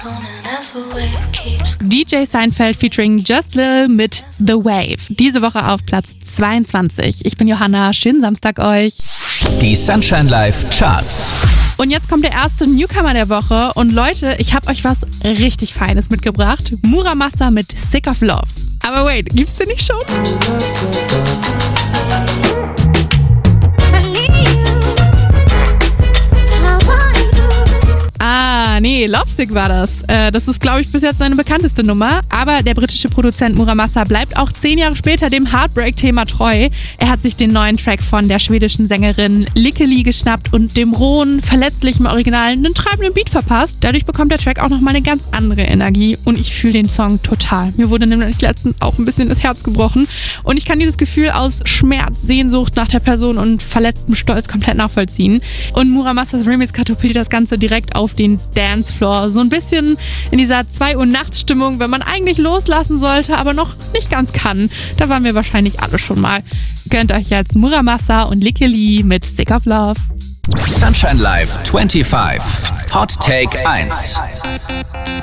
DJ Seinfeld featuring Just Lil mit The Wave. Diese Woche auf Platz 22. Ich bin Johanna, schönen Samstag euch. Die Sunshine Live Charts. Und jetzt kommt der erste Newcomer der Woche. Und Leute, ich habe euch was richtig Feines mitgebracht. Muramasa mit Sick of Love. Aber wait, gibt's den nicht schon? Nee, Lovesick war das. Das ist, glaube ich, bis jetzt seine bekannteste Nummer. Aber der britische Produzent Muramasa bleibt auch 10 Jahre später dem Heartbreak-Thema treu. Er hat sich den neuen Track von der schwedischen Sängerin Likkeli geschnappt und dem rohen, verletzlichen Original einen treibenden Beat verpasst. Dadurch bekommt der Track auch nochmal eine ganz andere Energie. Und ich fühle den Song total. Mir wurde nämlich letztens auch ein bisschen das Herz gebrochen. Und ich kann dieses Gefühl aus Schmerz, Sehnsucht nach der Person und verletztem Stolz komplett nachvollziehen. Und Muramasas Remix katapultiert das Ganze direkt auf den Dancefloor. So ein bisschen in dieser 2 Uhr Nachts-Stimmung, wenn man eigentlich loslassen sollte, aber noch nicht ganz kann. Da waren wir wahrscheinlich alle schon mal. Gönnt euch jetzt Muramasa und Likkeli mit Sick of Love. Sunshine Live 25. Hot Take 1.